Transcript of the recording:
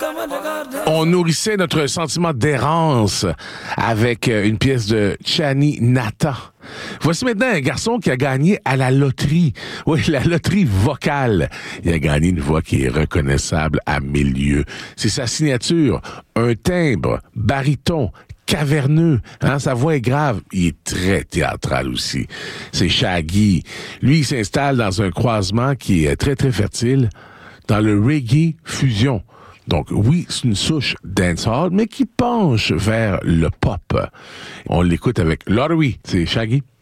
On nourrissait notre sentiment d'errance avec une pièce de Chani Nata. Voici maintenant un garçon qui a gagné à la loterie. Oui, la loterie vocale. Il a gagné une voix qui est reconnaissable à 1000 lieues. C'est sa signature, un timbre, baryton, caverneux, hein, sa voix est grave. Il est très théâtral aussi. C'est Shaggy. Lui, il s'installe dans un croisement qui est très, très fertile dans le reggae fusion. Donc, oui, c'est une souche dancehall, mais qui penche vers le pop. On l'écoute avec Lottery. C'est Shaggy.